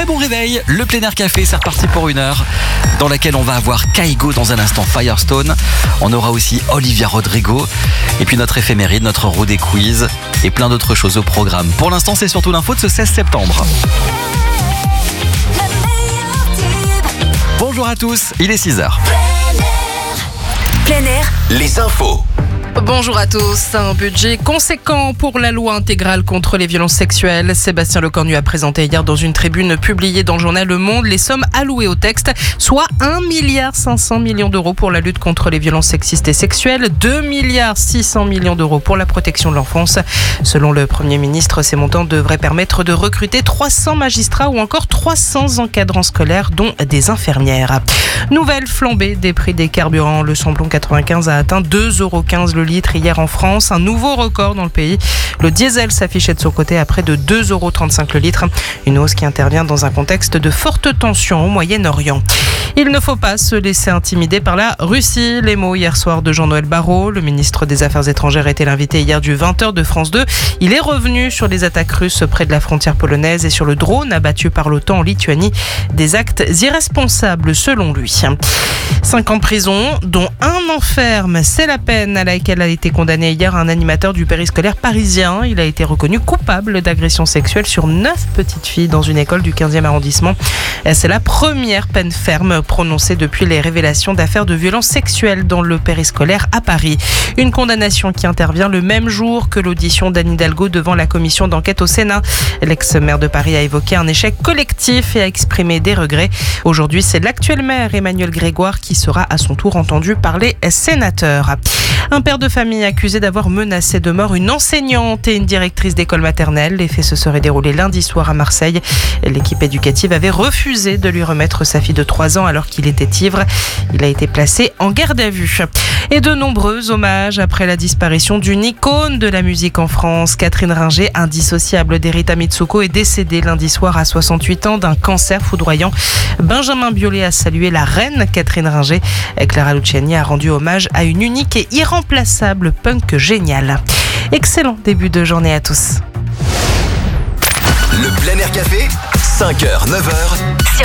Très bon réveil, le plein air café, c'est reparti pour 1 heure dans laquelle on va avoir Kaigo dans un instant, Firestone. On aura aussi Olivia Rodrigo et puis notre éphéméride, notre roue des quiz et plein d'autres choses au programme. Pour l'instant, c'est surtout l'info de ce 16 septembre. Bonjour à tous, il est 6h. Plein air, les infos. Bonjour à tous. Un budget conséquent pour la loi intégrale contre les violences sexuelles. Sébastien Lecornu a présenté hier dans une tribune publiée dans le journal Le Monde les sommes allouées au texte, soit 1,5 milliard d'euros pour la lutte contre les violences sexistes et sexuelles, 2,6 milliard d'euros pour la protection de l'enfance. Selon le Premier ministre, ces montants devraient permettre de recruter 300 magistrats ou encore 300 encadrants scolaires, dont des infirmières. Nouvelle flambée des prix des carburants. Le samplon 95 a atteint 2,15 € le litre hier en France, un nouveau record dans le pays. Le diesel s'affichait de son côté à près de 2,35 € le litre, une hausse qui intervient dans un contexte de forte tension au Moyen-Orient. Il ne faut pas se laisser intimider par la Russie. Les mots hier soir de Jean-Noël Barrot, le ministre des Affaires étrangères, était l'invité hier du 20h de France 2. Il est revenu sur les attaques russes près de la frontière polonaise et sur le drone abattu par l'OTAN en Lituanie. Des actes irresponsables selon lui. 5 ans de prison, dont 1 an ferme. C'est la peine à laquelle a été condamné hier un animateur du périscolaire parisien. Il a été reconnu coupable d'agression sexuelle sur 9 petites filles dans une école du 15e arrondissement. C'est la première peine ferme prononcée depuis les révélations d'affaires de violences sexuelles dans le périscolaire à Paris. Une condamnation qui intervient le même jour que l'audition d'Anne Hidalgo devant la commission d'enquête au Sénat. L'ex-maire de Paris a évoqué un échec collectif et a exprimé des regrets. Aujourd'hui, c'est l'actuel maire Emmanuel Grégoire qui sera à son tour entendu par les sénateurs. Un père de famille accusé d'avoir menacé de mort une enseignante et une directrice d'école maternelle. Les faits se seraient déroulés lundi soir à Marseille. L'équipe éducative avait refusé de lui remettre sa fille de 3 ans alors qu'il était ivre. Il a été placé en garde à vue. Et de nombreux hommages après la disparition d'une icône de la musique en France. Catherine Ringer, indissociable d'Erita Mitsuko, est décédée lundi soir à 68 ans d'un cancer foudroyant. Benjamin Biolay a salué la reine Catherine Ringer. Clara Luciani a rendu hommage à une unique et irremplaçable punk géniale. Excellent début de journée à tous. Le plein air café, 5h, 9h.